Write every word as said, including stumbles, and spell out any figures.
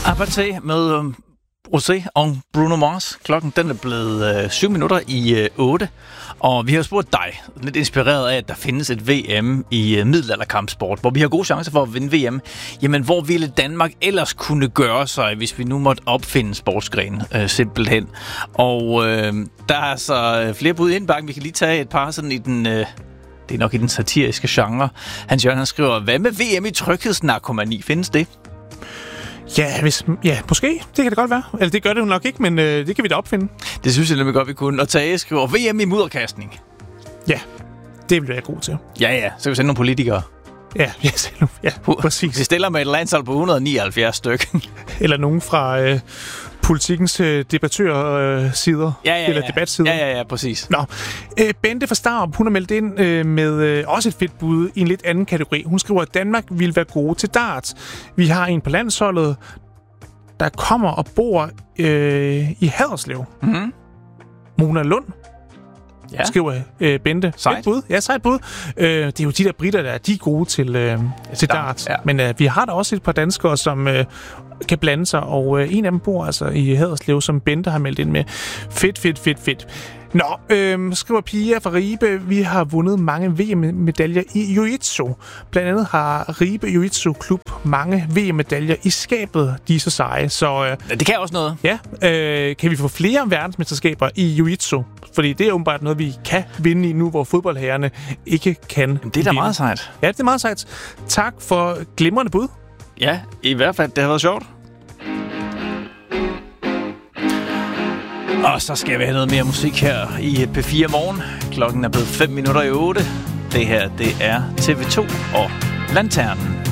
Aparté med um, Rosé og Bruno Mars. Klokken den er blevet øh, syv minutter i øh, otte. Og vi har spurgt dig, lidt inspireret af, at der findes et V M i øh, middelalderkampsport, hvor vi har gode chancer for at vinde V M. Jamen, hvor ville Danmark ellers kunne gøre sig, hvis vi nu måtte opfinde sportsgrenen, øh, simpelthen? Og øh, der er så flere bud i indbakken. Vi kan lige tage et par sådan i den... Øh, det er nok i den satiriske genre. Hans Jørgen, han skriver, hvad med V M i tryghedsnarkomani? Findes det? Ja, hvis, ja, måske. Det kan det godt være. Eller det gør det jo nok ikke, men øh, det kan vi da opfinde. Det synes jeg nemlig godt, vi kunne. Og Tage skriver, V M i mudderkastning. Ja, det vil jeg være god til. Ja, ja. Så kan vi sende nogle politikere. Ja, ja, ja præcis. Vi stiller med et landshold på et hundrede og nioghalvfjerds stykker. Eller nogen fra øh, politikens øh, debattørsider. Øh, ja, ja, ja. Eller debatsider. Ja, ja, ja, præcis. Nå, øh, Bente fra Starup, hun har meldt ind øh, med øh, også et fedt bud i en lidt anden kategori. Hun skriver, at Danmark vil være gode til darts. Vi har en på landsholdet, der kommer og bor øh, i Haderslev. Mm-hmm. Mona Lund. Ja. Skriver øh, Bente. Sejt. Bud. Ja, sejt bud. Øh, det er jo de der britter, der er de er gode til, øh, til darts. Ja. Men øh, vi har da også et par danskere, som øh, kan blande sig, og øh, en af dem bor altså i Haderslev, som Bente har meldt ind med. Fedt, fedt, fedt, fedt. Nå, øh, skriver Pia fra Ribe, vi har vundet mange V M-medaljer i Jiu-Jitsu. Blandt andet har Ribe Jiu-Jitsu Klub mange V M-medaljer i skabet, de er så seje. Så, øh, det kan også noget. Ja, øh, kan vi få flere verdensmesterskaber i Jiu-Jitsu? Fordi det er åbenbart noget, vi kan vinde i nu, hvor fodboldherrerne ikke kan. Jamen, det er da vinde. meget sejt. Ja, det er meget sejt. Tak for glimrende bud. Ja, i hvert fald. Det har været sjovt. Og så skal vi have noget mere musik her i P fire Morgen. Klokken er blevet fem minutter i otte. Det her, det er T V to og Lanternen.